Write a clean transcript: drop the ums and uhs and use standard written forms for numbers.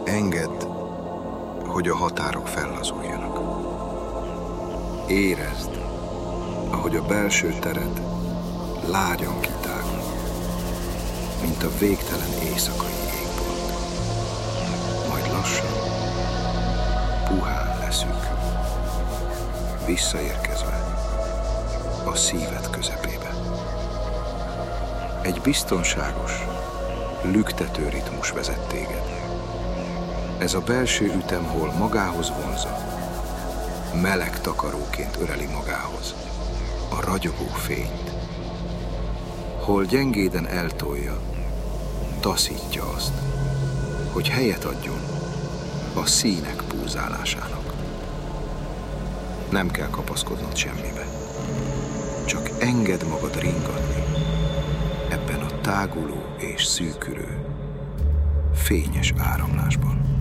Engedd, hogy a határok fellazuljanak. Érezd, ahogy a belső tered lágyan kitágul, mint a végtelen éjszakai égbolt. Majd lassan, puhán leszűkül, visszaérkezve a szíved közepébe. Egy biztonságos, lüktető ritmus vezet téged. Ez a belső ütem hol magához vonza, meleg takaróként öleli magához a ragyogó fényt, hol gyengéden eltolja, taszítja azt, hogy helyet adjon a színek pulzálásának. Nem kell kapaszkodnod semmibe, csak engedd magad ringatni ebben a táguló és szűkülő, fényes áramlásban.